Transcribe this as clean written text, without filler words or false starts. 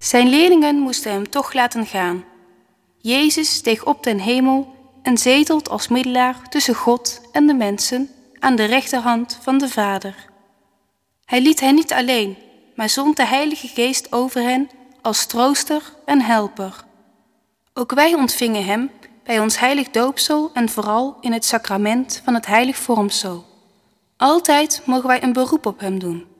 Zijn leerlingen moesten hem toch laten gaan. Jezus steeg op ten hemel en zetelt als middelaar tussen God en de mensen aan de rechterhand van de Vader. Hij liet hen niet alleen, maar zond de Heilige Geest over hen als trooster en helper. Ook wij ontvingen hem bij ons heilig doopsel en vooral in het sacrament van het heilig vormsel. Altijd mogen wij een beroep op hem doen.